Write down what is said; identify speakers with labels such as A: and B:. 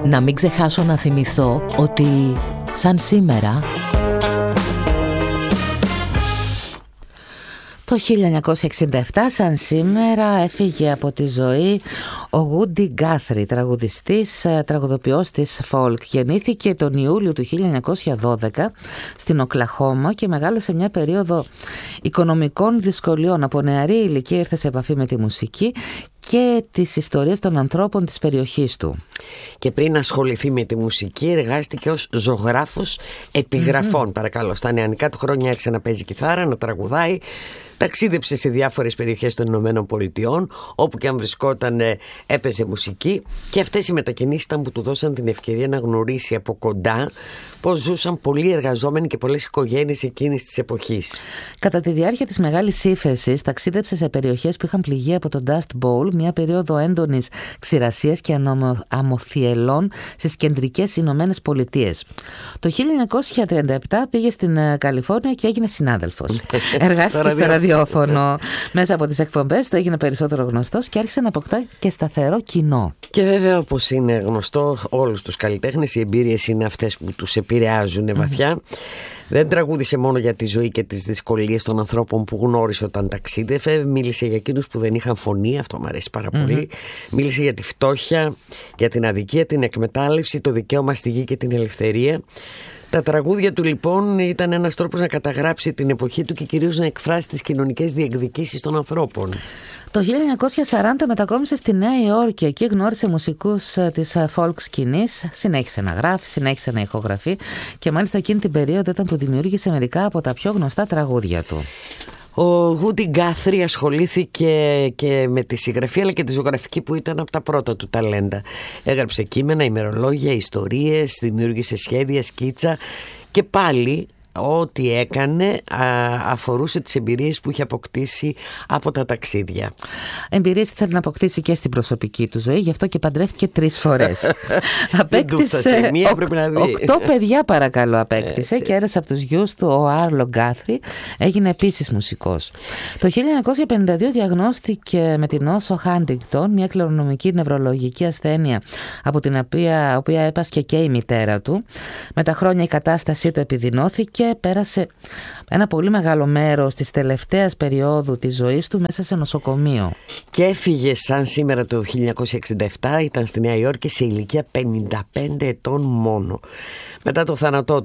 A: Να μην ξεχάσω να θυμηθώ ότι σαν σήμερα το 1967 σαν σήμερα έφυγε από τη ζωή ο Woody Guthrie, τραγουδιστής, τραγουδοποιός της folk. Γεννήθηκε τον Ιούλιο του 1912 στην Οκλαχώμα και μεγάλωσε μια περίοδο οικονομικών δυσκολιών. Από νεαρή ηλικία ήρθε σε επαφή με τη μουσική και τις ιστορίες των ανθρώπων της περιοχής του.
B: Και πριν ασχοληθεί με τη μουσική εργάστηκε ως ζωγράφος επιγραφών. Παρακαλώ, στα νεανικά του χρόνια άρχισε να παίζει κιθάρα, να τραγουδάει. Ταξίδεψε σε διάφορες περιοχές των Ηνωμένων Πολιτειών, όπου και αν βρισκόταν έπαιζε μουσική, και αυτές οι μετακινήσεις ήταν που του δώσαν την ευκαιρία να γνωρίσει από κοντά πώς ζούσαν πολλοί εργαζόμενοι και πολλές οικογένειες εκείνης της εποχής.
A: Κατά τη διάρκεια της μεγάλης ύφεσης ταξίδεψε σε περιοχές που είχαν πληγεί από το Dust Bowl, μια περίοδο έντονης ξηρασίας και αμμοθιελών στις κεντρικές Ηνωμένες Πολιτείες. Το 1937 πήγε στην Καλιφόρνια και έγινε συνάδελφος. Εργάστηκε στο ραδιόφωνο. Μέσα από τις εκπομπές του έγινε περισσότερο γνωστός και άρχισε να αποκτά και σταθερό κοινό.
B: Και βέβαια, όπως είναι γνωστό, όλους τους καλλιτέχνες οι εμπειρίες είναι αυτές που τους επηρεάζουν βαθιά. Δεν τραγούδισε μόνο για τη ζωή και τις δυσκολίες των ανθρώπων που γνώρισε όταν ταξίδευε. Μίλησε για εκείνους που δεν είχαν φωνή, αυτό μου αρέσει πάρα πολύ. Μίλησε για τη φτώχεια, για την αδικία, την εκμετάλλευση, το δικαίωμα στη γη και την ελευθερία. Τα τραγούδια του λοιπόν ήταν ένας τρόπος να καταγράψει την εποχή του και κυρίως να εκφράσει τις κοινωνικές διεκδικήσεις των ανθρώπων.
A: Το 1940 μετακόμισε στη Νέα Υόρκη. Εκεί γνώρισε μουσικούς της folk σκηνής, συνέχισε να γράφει, συνέχισε να ηχογραφεί και μάλιστα εκείνη την περίοδο ήταν που δημιούργησε μερικά από τα πιο γνωστά τραγούδια του.
B: Ο Woody Guthrie ασχολήθηκε και με τη συγγραφή αλλά και τη ζωγραφική, που ήταν από τα πρώτα του ταλέντα. Έγραψε κείμενα, ημερολόγια, ιστορίες, δημιούργησε σχέδια, σκίτσα και πάλι ό,τι έκανε αφορούσε τις εμπειρίες που είχε αποκτήσει από τα ταξίδια.
A: Εμπειρίες θέλει να αποκτήσει και στην προσωπική του ζωή, γι' αυτό και παντρεύτηκε 3 φορές. Απέκτησε 8 παιδιά, παρακαλώ, απέκτησε και ένας από τους γιους του, ο Άρλο Γκάθρι, έγινε επίσης μουσικός. Το 1952 διαγνώστηκε με την νόσο Χάντιγκτον, μια κληρονομική νευρολογική ασθένεια από την οποία έπασχε και η μητέρα του. Με τα χρόνια η κατάστασή του επιδεινώθηκε. Πέρασε ένα πολύ μεγάλο μέρος της τελευταίας περίοδου της ζωής του μέσα σε νοσοκομείο.
B: Και έφυγε σαν σήμερα το 1967, ήταν στη Νέα Υόρκη σε ηλικία 55 ετών μόνο. Μετά το θάνατό